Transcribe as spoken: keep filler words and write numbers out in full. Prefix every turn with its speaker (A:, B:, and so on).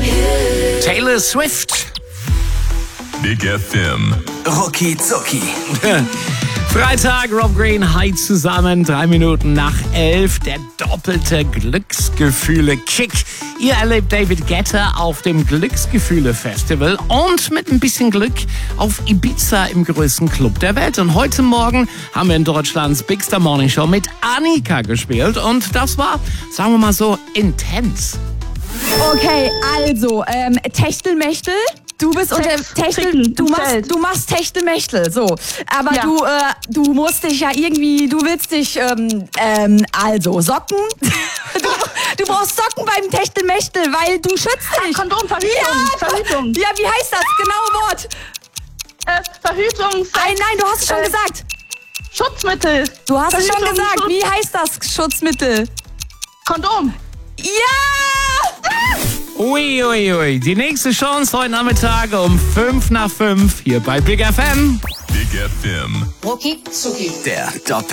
A: Taylor Swift.
B: Big F M.
C: Rucki Zucki.
A: Freitag, Rob Green, hi zusammen, drei Minuten nach elf, der doppelte Glücksgefühle-Kick. Ihr erlebt David Guetta auf dem Glücksgefühle-Festival und mit ein bisschen Glück auf Ibiza im größten Club der Welt. Und heute Morgen haben wir in Deutschlands Big Star Morning Show mit Annika gespielt und das war, sagen wir mal so, intens.
D: Okay, also, ähm, Techtelmechtel. Du bist unter Techtel, du machst, du machst Techtelmechtel, so. Aber
E: Ja.
D: du, äh, du musst dich ja irgendwie, du willst dich, ähm, ähm, also Socken. du, du brauchst Socken beim Techtelmechtel, weil du schützt dich.
E: Kondom, Verhütung,
D: Ja,
E: Verhütung.
D: Ja, wie heißt das? Genaue Wort.
E: Äh, Verhütung,
D: Nein, nein, du hast es schon
E: äh,
D: gesagt.
E: Schutzmittel.
D: Du hast es schon
E: Verhütung,
D: gesagt.
E: Schutz-
D: Wie heißt das Schutzmittel?
E: Kondom.
D: Ja!
A: Uiuiui, ui, ui. Die nächste Chance heute Nachmittag um fünf nach fünf hier bei Big F M.
B: Big F M.
C: Der Doppel